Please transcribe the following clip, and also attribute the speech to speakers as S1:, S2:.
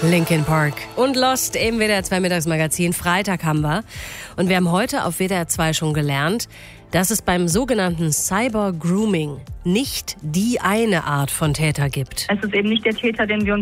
S1: Linkin Park und Lost im WDR 2 Mittagsmagazin. Freitag haben wir. Und wir haben heute auf WDR 2 schon gelernt, dass es beim sogenannten Cyber-Grooming nicht die eine Art von Täter gibt.
S2: Es ist eben nicht der Täter, den wir uns